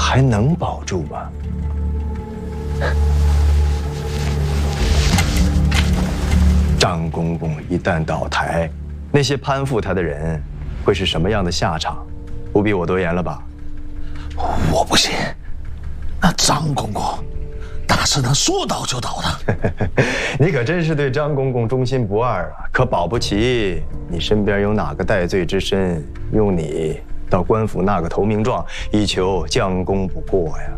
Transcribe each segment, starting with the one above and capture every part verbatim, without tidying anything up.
还能保住吗？张公公一旦倒台，那些攀附他的人会是什么样的下场？不必我多言了吧？ 我不信，那张公公那是能说倒就倒的。 你可真是对张公公忠心不二啊！可保不齐你身边有哪个戴罪之身，用你到官府纳个投名状，以求将功补过呀。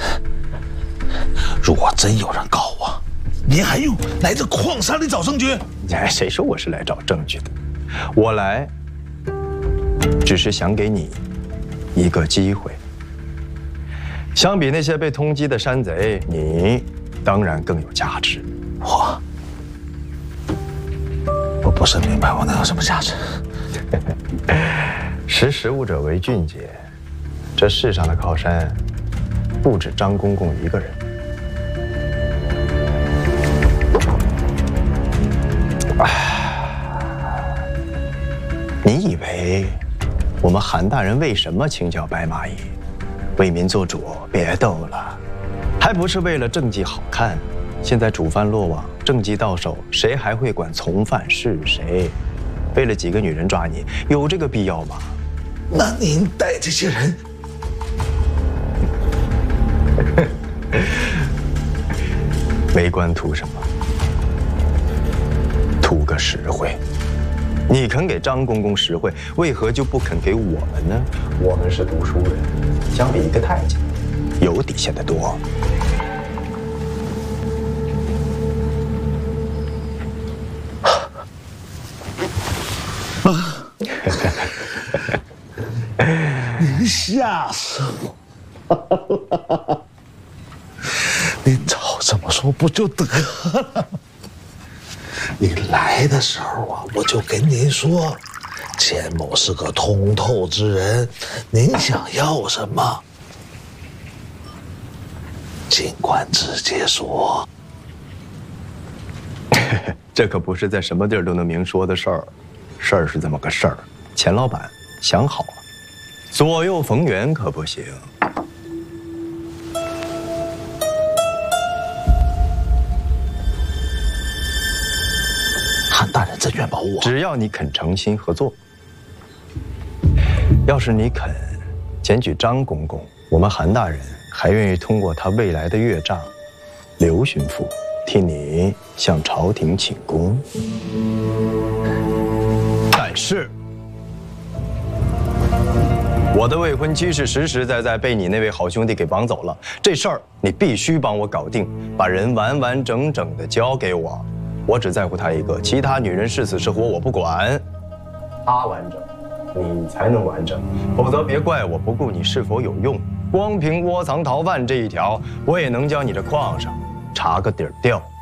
如果真有人告我，您还用来这矿山里找证据？ 哎，谁说我是来找证据的？我来，只是想给你一个机会。相比那些被通缉的山贼，你当然更有价值。 我，我不是明白我能有什么价值。 识时务者为俊杰，这世上的靠山，不止张公公一个人。你以为我们韩大人为什么请教白马邑？为民做主，别逗了，还不是为了政绩好看？现在主犯落网，政绩到手，谁还会管从犯是谁？为了几个女人抓你，有这个必要吗？ 那您带这些人， 为官图什么？图个实惠。你肯给张公公实惠，为何就不肯给我们呢？我们是读书人，相比一个太监，有底线的多。 您吓死我！您早这么说不就得了？你来的时候啊，我就跟您说，钱某是个通透之人，您想要什么，尽管直接说。 这可不是在什么地儿都能明说的事儿，事儿是这么个事儿。钱老板想好了，左右逢源可不行。 韩大人真愿保我， 只要你肯诚心合作。要是你肯检举张公公，我们韩大人还愿意通过他未来的岳丈刘巡抚替你向朝廷请功。但是，我的未婚妻是实实在在被你那位好兄弟给绑走了，这事儿你必须帮我搞定，把人完完整整的交给我。我只在乎她一个，其他女人是死是活我不管。她完整，你才能完整，否则别怪我不顾你是否有用。光凭窝藏逃犯这一条，我也能将你这矿上查个底儿掉。